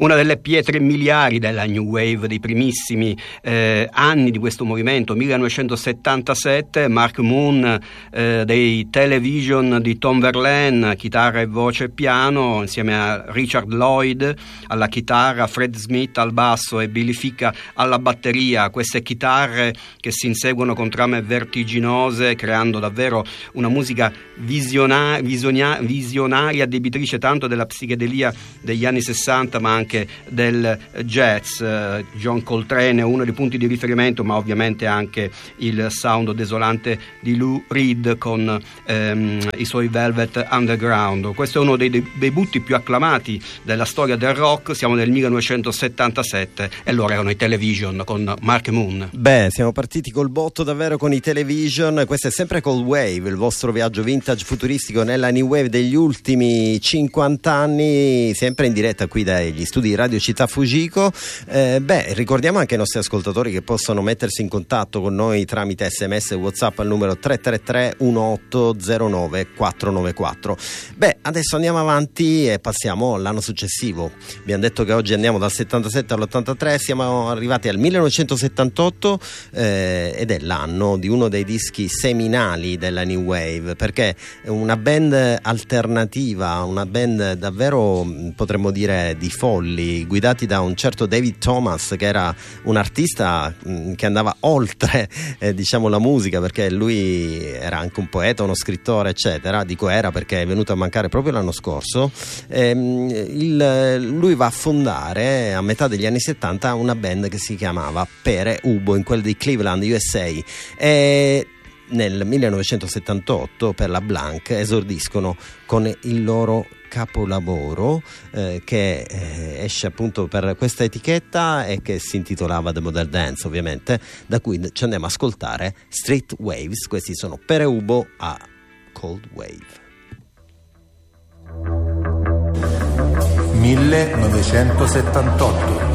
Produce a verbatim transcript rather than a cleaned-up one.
Una delle pietre miliari della New Wave, dei primissimi eh, anni di questo movimento, millenovecentosettantasette, Mark Moon eh, dei Television di Tom Verlaine, chitarra e voce e piano, insieme a Richard Lloyd alla chitarra, Fred Smith al basso e Billy Ficca alla batteria. Queste chitarre che si inseguono con trame vertiginose, creando davvero una musica visiona- visionia- visionaria, debitrice tanto della psichedelia degli anni sessanta ma anche del jazz. John Coltrane è uno dei punti di riferimento, ma ovviamente anche il sound desolante di Lou Reed con ehm, i suoi Velvet Underground. Questo è uno dei debutti più acclamati della storia del rock. Siamo nel millenovecentosettantasette e loro erano i Television con Mark Moon. Beh, siamo partiti col botto davvero con i Television. Questo è sempre Cold Wave, il vostro viaggio vintage futuristico nella New Wave degli ultimi cinquanta anni, sempre in diretta qui dagli studi di Radio Città Fujiko. Eh, beh, ricordiamo anche ai nostri ascoltatori che possono mettersi in contatto con noi tramite sms e WhatsApp al numero tre tre tre uno otto zero nove quattro nove quattro. Beh, adesso andiamo avanti e passiamo all'anno successivo. Abbiamo detto che oggi andiamo dal settantasette all'ottantatré, siamo arrivati al millenovecentosettantotto eh, ed è l'anno di uno dei dischi seminali della New Wave, perché è una band alternativa, una band davvero potremmo dire di folli, guidati da un certo David Thomas, che era un artista mh, che andava oltre eh, diciamo la musica, perché lui era anche un poeta, uno scrittore eccetera. Dico era perché è venuto a mancare proprio l'anno scorso. Ehm, il, lui va a fondare a metà degli anni settanta una band che si chiamava Pere Ubo, in quella di Cleveland, U S A, e nel millenovecentosettantotto per la Blanc esordiscono con il loro capolavoro eh, che eh, esce appunto per questa etichetta e che si intitolava The Modern Dance, ovviamente, da cui ci andiamo a ascoltare Street Waves. Questi sono Pere Ubo a Cold Wave. millenovecentosettantotto